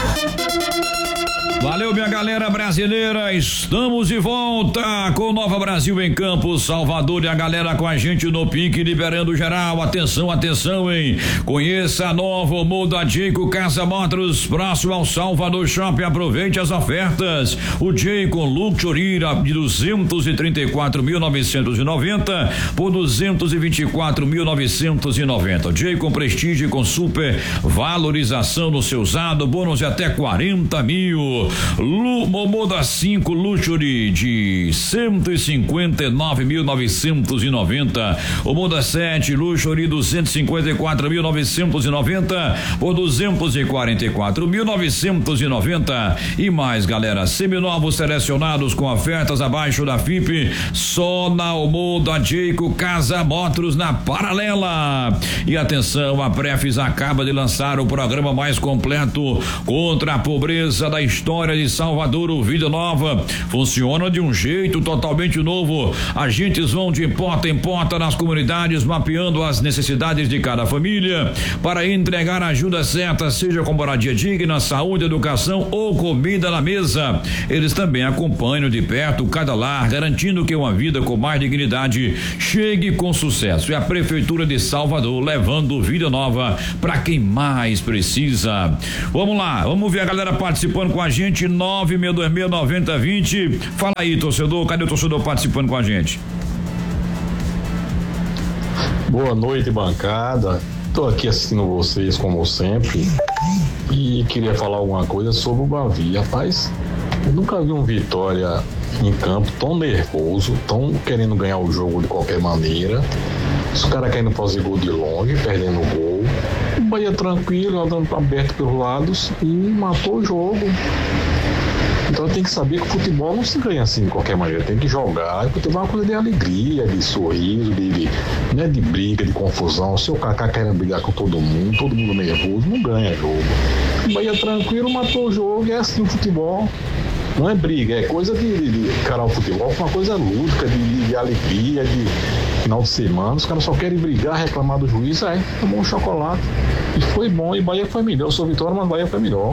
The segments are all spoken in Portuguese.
Valeu, minha galera brasileira, estamos de volta com Nova Brasil em Campos, Salvador, e a galera com a gente no Pink, liberando geral. Atenção, atenção, hein? Conheça a nova Moda Jayco Casa Motors, próximo ao Salvador Shopping. Aproveite as ofertas. O Jayco Luxury de 234.990 por 224.990. Jayco Prestige com super valorização no seu usado, bônus de até 40 mil. Moda 5 Luxury de 159.990. O Moda 7 Luxury 254.990 por 244.990 e mais, galera. Seminovos selecionados com ofertas abaixo da FIP só na Moda Jayco Casa Motors na Paralela. E atenção, a Prefis acaba de lançar o programa mais completo contra a pobreza da história de Salvador. O Vida Nova funciona de um jeito totalmente novo. Agentes vão de porta em porta nas comunidades, mapeando as necessidades de cada família para entregar a ajuda certa, seja com moradia digna, saúde, educação ou comida na mesa. Eles também acompanham de perto cada lar, garantindo que uma vida com mais dignidade chegue com sucesso. E a Prefeitura de Salvador levando Vida Nova para quem mais precisa. Vamos lá, vamos ver a galera participando com a gente. 962699020. Fala aí, torcedor, cadê o torcedor participando com a gente? Boa noite, bancada. Tô aqui assistindo vocês como sempre e queria falar alguma coisa sobre o Bavi. Rapaz, eu nunca vi um Vitória em campo tão nervoso, tão querendo ganhar o jogo de qualquer maneira. Os caras querendo fazer gol de longe, perdendo o gol. O Bahia tranquilo, andando aberto pelos lados e matou o jogo. Então tem que saber que o futebol não se ganha assim de qualquer maneira, tem que jogar. O futebol é uma coisa de alegria, de sorriso, não é de briga, de confusão. Se o Kaká querendo brigar com todo mundo nervoso, não ganha jogo. O Bahia tranquilo matou o jogo, e é assim o futebol. Não é briga, é coisa de encarar o futebol com uma coisa lúdica, de alegria, de final de semana. Os caras só querem brigar, reclamar do juiz, tomou um chocolate. E foi bom, e Bahia foi melhor. Eu sou Vitória, mas Bahia foi melhor.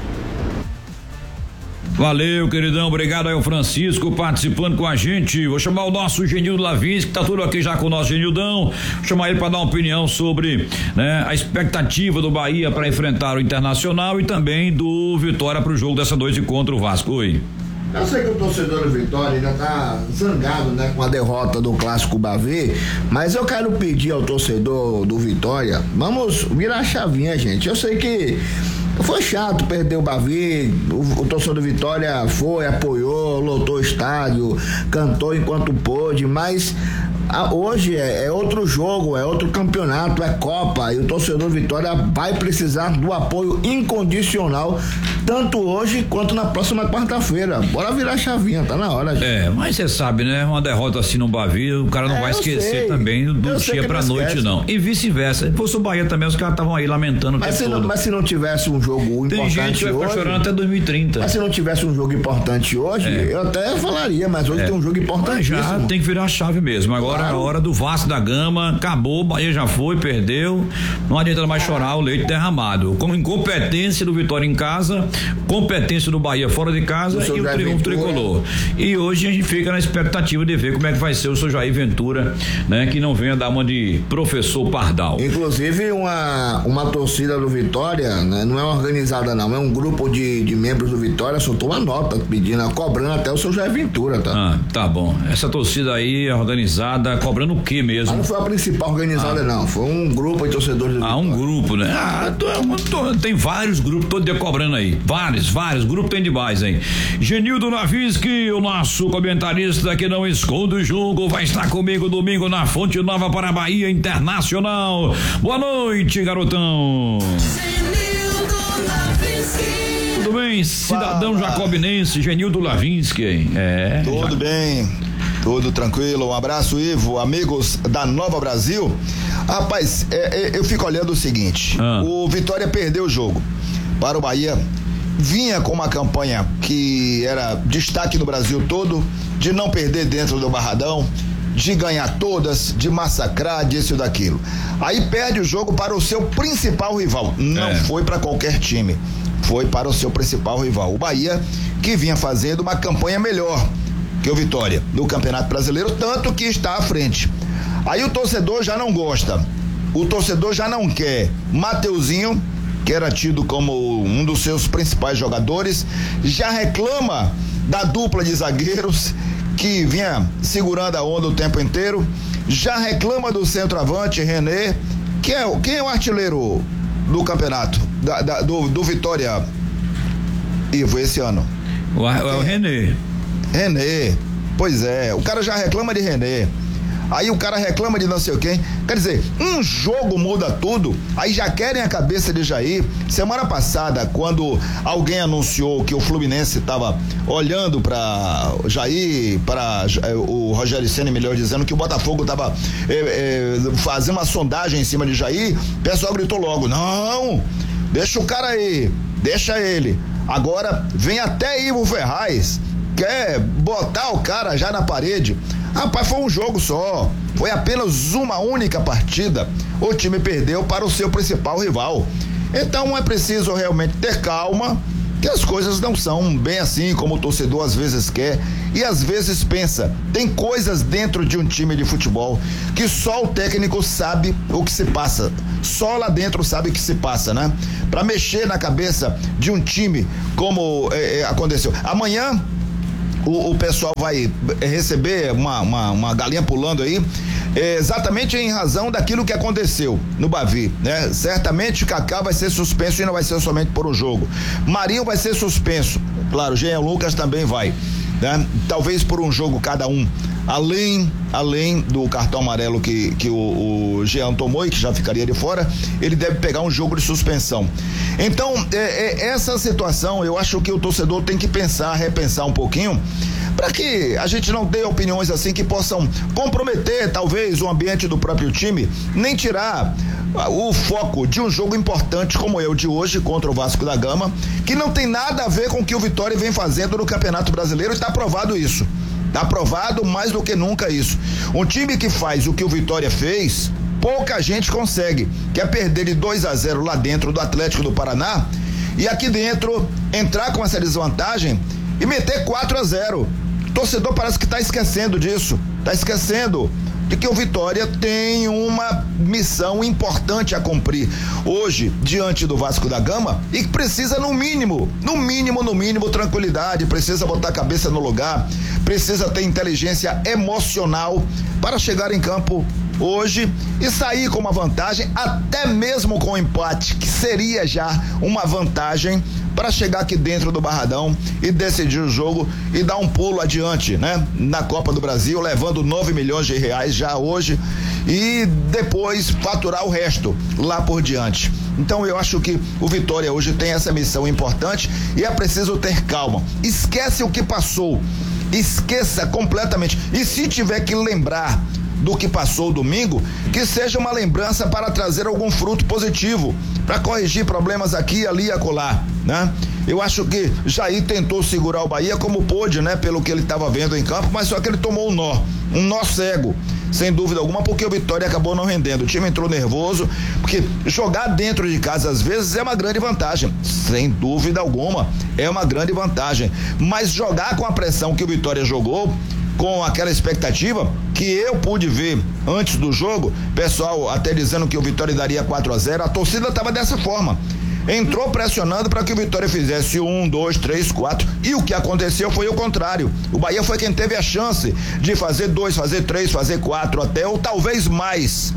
Valeu, queridão, obrigado aí o Francisco participando com a gente. Vou chamar o nosso Genildo Lavins, que tá tudo aqui já com o nosso Genildão. Vou chamar ele para dar uma opinião sobre, né, a expectativa do Bahia para enfrentar o Internacional e também do Vitória pro jogo dessa noite contra o Vasco. Oi. Eu sei que o torcedor do Vitória ainda tá zangado, né, com a derrota do Clássico Bavi, mas eu quero pedir ao torcedor do Vitória, vamos virar a chavinha, gente. Eu sei que foi chato perder o Bavi, o torcedor do Vitória foi, apoiou, lotou o estádio, cantou enquanto pôde, mas hoje é outro jogo, é outro campeonato, é Copa, e o torcedor do Vitória vai precisar do apoio incondicional, tanto hoje quanto na próxima quarta-feira. Bora virar a chavinha, tá na hora, gente. Mas você sabe, né? Uma derrota assim no Bavi, o cara não vai esquecer também do dia pra noite, não. E vice-versa. Se fosse o Bahia também, os caras estavam aí lamentando o tempo todo. Mas se não tivesse um jogo importante hoje... Tem gente que vai ficar chorando até 2030. Mas se não tivesse um jogo importante hoje, eu até falaria, mas hoje tem um jogo importantíssimo. Já tem que virar a chave mesmo. Agora é a hora do Vasco da Gama, acabou, o Bahia já foi, perdeu, não adianta mais chorar o leite derramado. Com incompetência do Vitória em casa, competência do Bahia fora de casa e o triunfo tricolor. E hoje a gente fica na expectativa de ver como é que vai ser o seu Jair Ventura, né? Que não venha dar uma de professor Pardal. Inclusive uma torcida do Vitória, né, não é organizada não, é um grupo de membros do Vitória, soltou uma nota pedindo, cobrando até o seu Jair Ventura, tá? Tá bom. Essa torcida aí é organizada, cobrando o que mesmo? Não foi a principal organizada não, foi um grupo de torcedores do Vitória. Um grupo, né? Tem vários grupos todo dia cobrando aí, vários grupos tem demais, hein? Genildo Navisky, o nosso comentarista que não esconde o jogo, vai estar comigo domingo na Fonte Nova para a Bahia Internacional. Boa noite, garotão. Tudo bem, cidadão jacobinense, Genildo Lavinsky. Tudo bem, tudo tranquilo. Um abraço, Ivo, amigos da Nova Brasil. Rapaz, eu fico olhando o seguinte: o Vitória perdeu o jogo para o Bahia, vinha com uma campanha que era destaque no Brasil todo, de não perder dentro do Barradão, de ganhar todas, de massacrar, disso e daquilo. Aí perde o jogo para o seu principal rival. Não foi para qualquer time. foi para o seu principal rival, o Bahia, que vinha fazendo uma campanha melhor que o Vitória no Campeonato Brasileiro, tanto que está à frente. Aí o torcedor já não gosta, o torcedor já não quer. Mateuzinho, que era tido como um dos seus principais jogadores, já reclama da dupla de zagueiros que vinha segurando a onda o tempo inteiro, já reclama do centroavante René, quem é o artilheiro do campeonato do Vitória, Ivo, esse ano? O René. René, pois é, o cara já reclama de René, aí o cara reclama de não sei quem. Quer dizer, um jogo muda tudo, aí já querem a cabeça de Jair. Semana passada, quando alguém anunciou que o Fluminense estava olhando para Jair, para o Rogério Ceni, melhor dizendo, que o Botafogo estava fazendo uma sondagem em cima de Jair, o pessoal gritou logo: não, deixa o cara aí, deixa ele. Agora vem até Ivo Ferraz, quer botar o cara já na parede. Rapaz, foi um jogo só, foi apenas uma única partida, o time perdeu para o seu principal rival. Então é preciso realmente ter calma, que as coisas não são bem assim como o torcedor às vezes quer e às vezes pensa. Tem coisas dentro de um time de futebol que só o técnico sabe o que se passa, só lá dentro sabe o que se passa, né? Para mexer na cabeça de um time como aconteceu. Amanhã o pessoal vai receber uma galinha pulando aí, exatamente em razão daquilo que aconteceu no Bavi, né? Certamente Kaká vai ser suspenso e não vai ser somente por um jogo. Marinho vai ser suspenso, claro, Jean Lucas também vai, né? Talvez por um jogo cada um, além do cartão amarelo que o Jean tomou e que já ficaria de fora, ele deve pegar um jogo de suspensão. Então, essa situação, eu acho que o torcedor tem que repensar um pouquinho, para que a gente não dê opiniões assim que possam comprometer talvez o ambiente do próprio time, nem tirar o foco de um jogo importante como é o de hoje contra o Vasco da Gama, que não tem nada a ver com o que o Vitória vem fazendo no Campeonato Brasileiro, e está provado isso. Está provado mais do que nunca isso. Um time que faz o que o Vitória fez, pouca gente consegue, que é perder de 2-0 lá dentro do Atlético do Paraná e aqui dentro entrar com essa desvantagem e meter 4-0. O torcedor parece que está esquecendo disso, está esquecendo de que o Vitória tem uma missão importante a cumprir hoje diante do Vasco da Gama e que precisa no mínimo, tranquilidade, precisa botar a cabeça no lugar, precisa ter inteligência emocional para chegar em campo hoje e sair com uma vantagem, até mesmo com o empate, que seria já uma vantagem para chegar aqui dentro do Barradão e decidir o jogo e dar um pulo adiante, né? Na Copa do Brasil, levando 9 milhões de reais já hoje e depois faturar o resto lá por diante. Então eu acho que o Vitória hoje tem essa missão importante e é preciso ter calma. Esquece o que passou, esqueça completamente. E se tiver que lembrar do que passou domingo, que seja uma lembrança para trazer algum fruto positivo, para corrigir problemas aqui, ali e acolá, né? Eu acho que Jair tentou segurar o Bahia como pôde, né? Pelo que ele estava vendo em campo, mas só que ele tomou um nó cego, sem dúvida alguma, porque o Vitória acabou não rendendo. O time entrou nervoso, porque jogar dentro de casa às vezes é uma grande vantagem, sem dúvida alguma, é uma grande vantagem, mas jogar com a pressão que o Vitória jogou, com aquela expectativa que eu pude ver antes do jogo, pessoal até dizendo que o Vitória daria 4-0, a torcida estava dessa forma, entrou pressionando para que o Vitória fizesse 1, 2, 3, 4, e o que aconteceu foi o contrário. O Bahia foi quem teve a chance de fazer 2, fazer 3, fazer 4 até, ou talvez mais.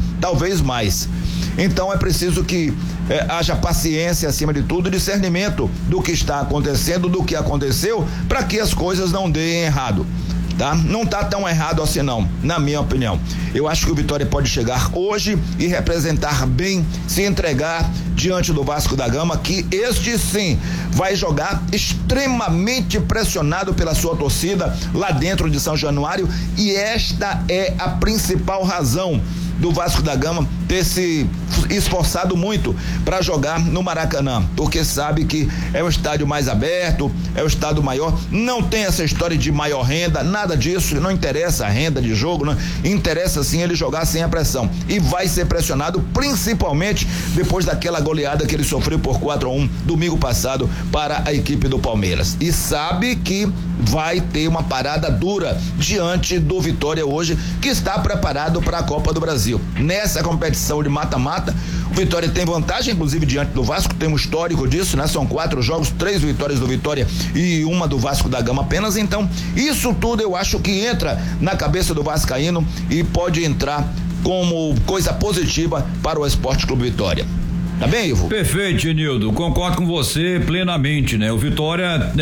Então é preciso que haja paciência, acima de tudo, discernimento do que está acontecendo, do que aconteceu, para que as coisas não deem errado. Tá? Não tá tão errado assim não, na minha opinião. Eu acho que o Vitória pode chegar hoje e representar bem, se entregar diante do Vasco da Gama, que este sim vai jogar extremamente pressionado pela sua torcida lá dentro de São Januário, e esta é a principal razão do Vasco da Gama ter se esforçado muito para jogar no Maracanã, porque sabe que é o estádio mais aberto, é o estádio maior, não tem essa história de maior renda, nada disso, não interessa a renda de jogo, não interessa sim ele jogar sem a pressão, e vai ser pressionado principalmente depois daquela goleada que ele sofreu por 4-1 domingo passado para a equipe do Palmeiras, e sabe que vai ter uma parada dura diante do Vitória hoje, que está preparado para a Copa do Brasil. Nessa competição de mata-mata, o Vitória tem vantagem, inclusive diante do Vasco, tem um histórico disso, né? São 4 jogos, 3 vitórias do Vitória e uma do Vasco da Gama apenas, então isso tudo eu acho que entra na cabeça do vascaíno e pode entrar como coisa positiva para o Esporte Clube Vitória. Tá bem, Ivo? Perfeito, Genildo, concordo com você plenamente, né? O Vitória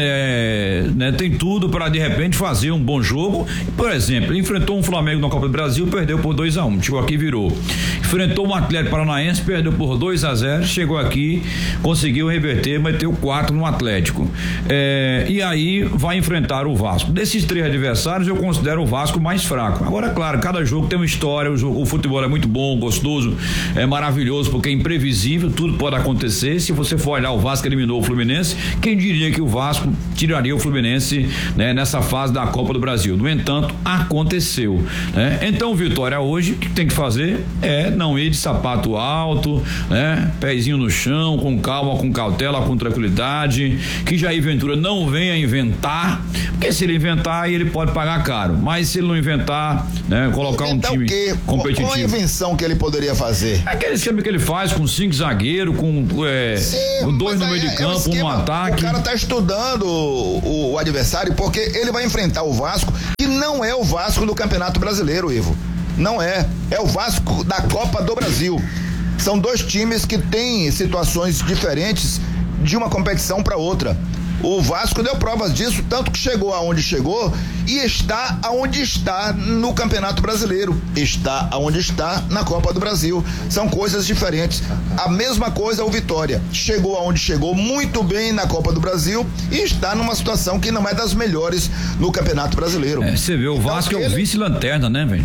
tem tudo para de repente fazer um bom jogo. Por exemplo, enfrentou um Flamengo na Copa do Brasil, perdeu por 2-1, chegou aqui e virou. Enfrentou um Atlético Paranaense, perdeu por 2-0, chegou aqui, conseguiu reverter, meteu 4 no Atlético. E aí vai enfrentar o Vasco. Desses 3 adversários, eu considero o Vasco mais fraco. Agora, claro, cada jogo tem uma história, o futebol é muito bom, gostoso, é maravilhoso, porque é imprevisível, tudo pode acontecer. Se você for olhar, o Vasco eliminou o Fluminense, quem diria que o Vasco tiraria o Fluminense, né, nessa fase da Copa do Brasil? No entanto, aconteceu, né? Então, Vitória hoje, o que tem que fazer é não ir de sapato alto, né? Pezinho no chão, com calma, com cautela, com tranquilidade, que Jair Ventura não venha inventar, porque se ele inventar, ele pode pagar caro, mas se ele não inventar, né, colocar inventar um time competitivo. Qual a invenção que ele poderia fazer? Aquele esquema que ele faz com 5 zagueiros, com 2 no meio de campo, um no ataque. O cara tá estudando o adversário, porque ele vai enfrentar o Vasco, que não é o Vasco do Campeonato Brasileiro, Ivo. Não é o Vasco da Copa do Brasil. São 2 times que têm situações diferentes de uma competição para outra. O Vasco deu provas disso, tanto que chegou aonde chegou e está aonde está no Campeonato Brasileiro, está aonde está na Copa do Brasil. São coisas diferentes. A mesma coisa o Vitória, chegou aonde chegou muito bem na Copa do Brasil e está numa situação que não é das melhores no Campeonato Brasileiro. Você vê, o Vasco é o vice-lanterna, né, velho?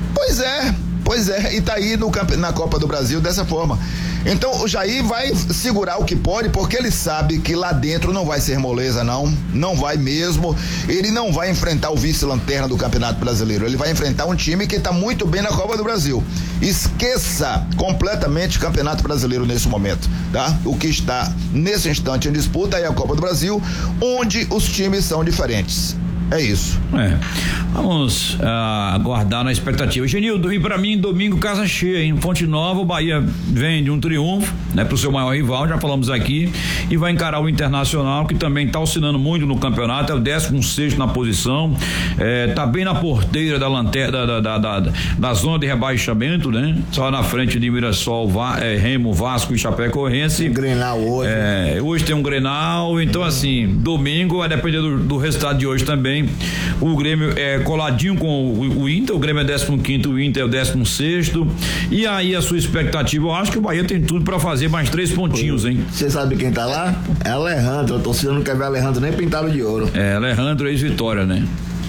Pois é, e tá aí na Copa do Brasil dessa forma. Então o Jair vai segurar o que pode, porque ele sabe que lá dentro não vai ser moleza, não vai mesmo. Ele não vai enfrentar o vice-lanterna do Campeonato Brasileiro, ele vai enfrentar um time que está muito bem na Copa do Brasil. Esqueça completamente o Campeonato Brasileiro nesse momento, tá? O que está nesse instante em disputa é a Copa do Brasil, onde os times são diferentes. É isso. Vamos aguardar na expectativa. Genildo, e pra mim, domingo, casa cheia, em Fonte Nova, o Bahia vem de um triunfo, né, pro seu maior rival, já falamos aqui, e vai encarar o Internacional, que também tá oscilando muito no campeonato, é o 16º na posição, tá bem na porteira da lanterna, da zona de rebaixamento, né? Só na frente de Mirassol, Remo, Vasco e Chapecoense. Grenal hoje. Hoje tem um Grenal, então assim, domingo vai depender do resultado de hoje também. O Grêmio é coladinho com o Inter, o Grêmio é 15º, o Inter é o 16º, e aí a sua expectativa, eu acho que o Bahia tem tudo pra fazer mais 3 pontinhos, hein? Você sabe quem tá lá? É Alejandro, a torcida não quer ver Alejandro nem pintado de ouro. Alejandro ex-Vitória, né?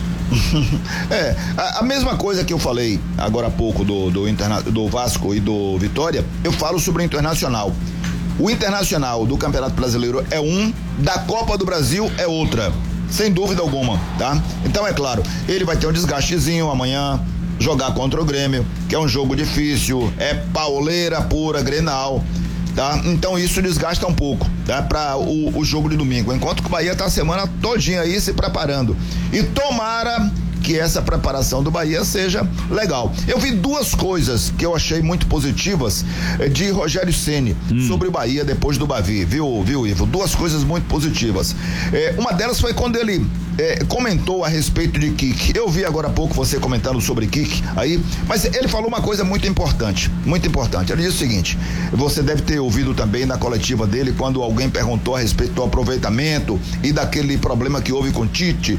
A mesma coisa que eu falei agora há pouco do Vasco e do Vitória, eu falo sobre o Internacional. O Internacional do Campeonato Brasileiro é da Copa do Brasil é outra. Sem dúvida alguma, tá? Então é claro, ele vai ter um desgastezinho amanhã, jogar contra o Grêmio, que é um jogo difícil, é pauleira pura, Grenal, tá? Então isso desgasta um pouco, tá? Para o jogo de domingo, enquanto que o Bahia tá a semana todinha aí se preparando. E tomara que essa preparação do Bahia seja legal. Eu vi 2 coisas que eu achei muito positivas de Rogério Ceni sobre o Bahia depois do Bavi, viu, Ivo? 2 coisas muito positivas. Uma delas foi quando ele comentou a respeito de Kik. Eu vi agora há pouco você comentando sobre Kik aí, mas ele falou uma coisa muito importante, muito importante. Ele disse o seguinte: você deve ter ouvido também na coletiva dele, quando alguém perguntou a respeito do aproveitamento e daquele problema que houve com Kik,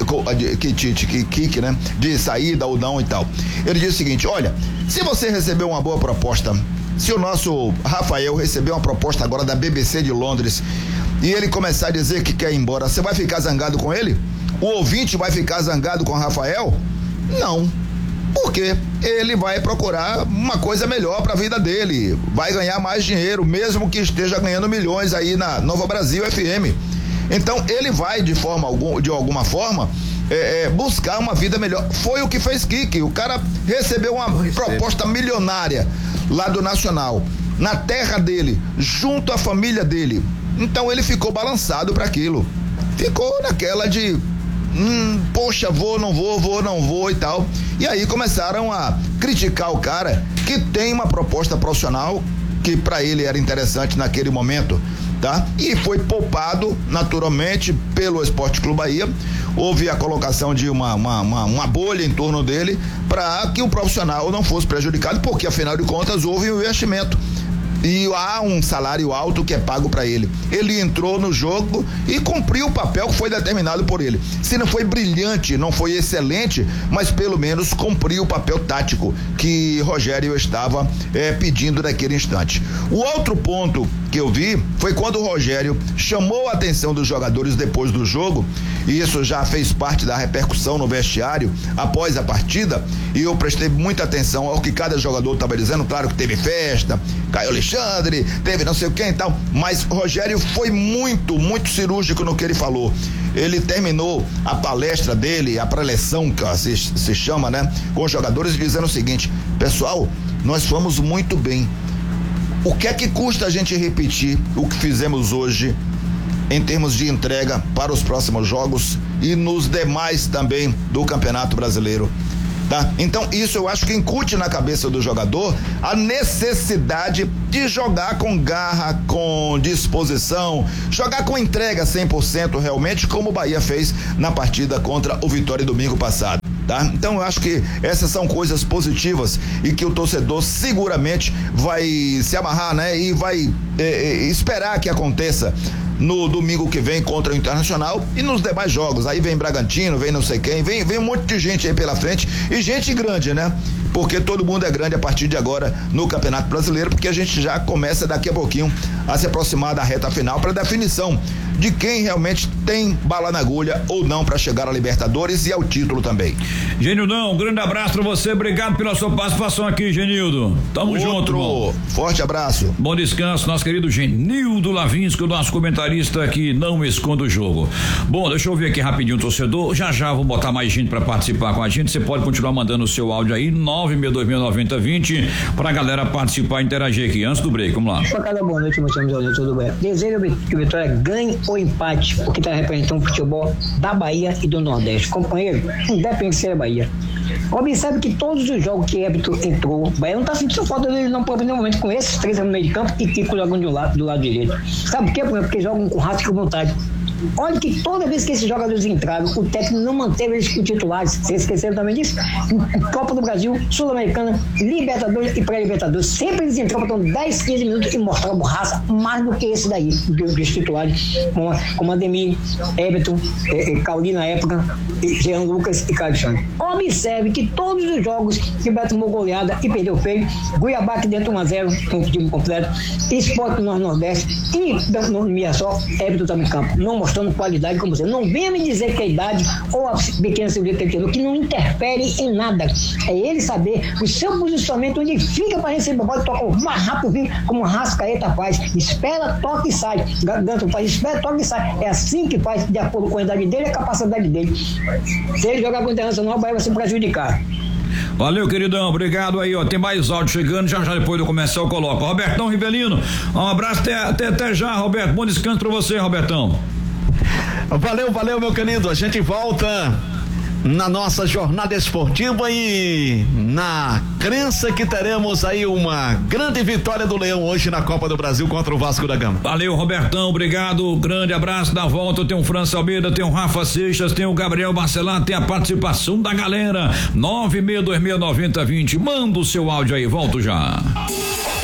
né? De saída ou não e tal. Ele disse o seguinte: olha, se você recebeu uma boa proposta, se o nosso Rafael receber uma proposta agora da BBC de Londres e ele começar a dizer que quer ir embora, você vai ficar zangado com ele? O ouvinte vai ficar zangado com o Rafael? Não. porque ele vai procurar uma coisa melhor para a vida dele, vai ganhar mais dinheiro, mesmo que esteja ganhando milhões aí na Nova Brasil FM. Então ele vai de alguma forma buscar uma vida melhor. Foi o que fez Kiki. O cara recebeu uma proposta milionária lá do Nacional, na terra dele, junto à família dele. Então ele ficou balançado para aquilo. Ficou naquela de poxa, vou, não vou e tal. E aí começaram a criticar o cara que tem uma proposta profissional que para ele era interessante naquele momento, tá? E foi poupado naturalmente pelo Esporte Clube Bahia. Houve a colocação de uma bolha em torno dele para que o profissional não fosse prejudicado, porque afinal de contas houve um investimento e há um salário alto que é pago para ele. Ele entrou no jogo e cumpriu o papel que foi determinado por ele. Se não foi brilhante, não foi excelente, mas pelo menos cumpriu o papel tático que Rogério estava pedindo naquele instante. O outro ponto que eu vi foi quando o Rogério chamou a atenção dos jogadores depois do jogo, e isso já fez parte da repercussão no vestiário após a partida, e eu prestei muita atenção ao que cada jogador estava dizendo. Claro que teve festa, Caio Alexandre, teve não sei quem e tal, mas Rogério foi muito cirúrgico no que ele falou. Ele terminou a palestra dele, a preleção que se chama, né, com os jogadores, dizendo o seguinte: pessoal, nós fomos muito bem. O que é que custa a gente repetir o que fizemos hoje em termos de entrega para os próximos jogos e nos demais também do Campeonato Brasileiro? Tá? Então isso eu acho que incute na cabeça do jogador a necessidade de jogar com garra, com disposição, jogar com entrega 100% realmente, como o Bahia fez na partida contra o Vitória domingo passado. Tá? Então eu acho que essas são coisas positivas e que o torcedor seguramente vai se amarrar, né? E vai esperar que aconteça no domingo que vem contra o Internacional e nos demais jogos. Aí vem Bragantino, vem não sei quem, vem um monte de gente aí pela frente, e gente grande, né? Porque todo mundo é grande a partir de agora no Campeonato Brasileiro, porque a gente já começa daqui a pouquinho a se aproximar da reta final para definição de quem realmente tem bala na agulha ou não para chegar à Libertadores e ao título também. Genildão, um grande abraço para você, obrigado pela sua participação aqui, Genildo. Tamo junto, irmão. Forte abraço. Bom descanso, nosso querido Genildo Lavinsky, o nosso comentarista que não esconde o jogo. Bom, deixa eu ver aqui rapidinho o torcedor, já vou botar mais gente para participar com a gente. Você pode continuar mandando o seu áudio aí, 962.090-20, pra galera participar e interagir aqui, antes do break, vamos lá. Boa noite, meus amigos, tudo bem? Desejo que o Vitória ganhe ou empate, porque está representando o futebol da Bahia e do Nordeste. Companheiro, independente de ser a Bahia. Observe que todos os jogos que Everton entrou, o Bahia não está sentindo falta dele não por nenhum momento, com esses três no meio de campo e Kiko jogando do lado direito. Sabe por quê? Porque jogam com raça e com vontade. Olha que toda vez que esses jogadores entraram, o técnico não manteve eles com titulares. Vocês esqueceram também disso? Copa do Brasil, Sul-Americana, Libertadores e Pré-Libertadores. Sempre eles entravam, então 10, 15 minutos e mostravam raça mais do que esse daí, dos titulares, como Ademir, Everton, Cauli na época, Jean Lucas e Caio Alexandre. Observe que todos os jogos que o Beto tomou goleada e perdeu feio, Cuiabá que dentro 1-0, com o time completo, Sport no Nordeste e no Mirassol, Everton estava em campo. Não mostrando qualidade como você. Não venha me dizer que a idade ou a pequena cirurgia que não interfere em nada. É ele saber o seu posicionamento, onde fica para receber a bola e toca o mais rápido, como o Rascaeta faz. Espera, toca e sai. Ganso faz, espera, toca e sai. É assim que faz, de acordo com a idade dele e a capacidade dele. Se ele jogar com o Internacional, o Bahia vai se prejudicar. Valeu, queridão, obrigado aí, ó, tem mais áudio chegando, já depois do começar eu coloco. Robertão Rivelino, um abraço até já, Roberto, bom descanso pra você, Robertão. Valeu, meu querido, a gente volta na nossa jornada esportiva e na crença que teremos aí uma grande vitória do Leão hoje na Copa do Brasil contra o Vasco da Gama. Valeu, Robertão, obrigado, grande abraço. Na volta tem o França Almeida, tem o Rafa Seixas, tem o Gabriel Barcelar, tem a participação da galera, 962.090-20, manda o seu áudio aí, volto já.